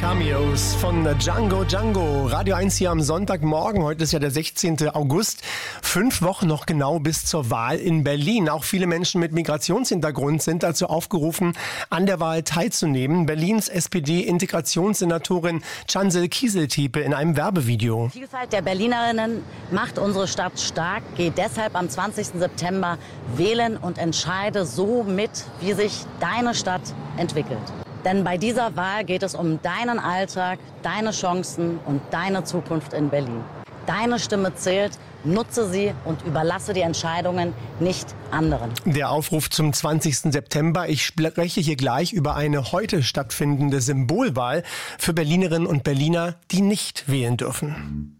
Cameos von Django Django. Radio 1 hier am Sonntagmorgen. Heute ist ja der 16. August. 5 Wochen noch genau bis zur Wahl in Berlin. Auch viele Menschen mit Migrationshintergrund sind dazu aufgerufen, an der Wahl teilzunehmen. Berlins SPD-Integrationssenatorin Cansel Kieseltiepe in einem Werbevideo. Die Vielfalt der Berlinerinnen macht unsere Stadt stark. Geh deshalb am 20. September wählen und entscheide so mit, wie sich deine Stadt entwickelt. Denn bei dieser Wahl geht es um deinen Alltag, deine Chancen und deine Zukunft in Berlin. Deine Stimme zählt, nutze sie und überlasse die Entscheidungen nicht anderen. Der Aufruf zum 20. September. Ich spreche hier gleich über eine heute stattfindende Symbolwahl für Berlinerinnen und Berliner, die nicht wählen dürfen.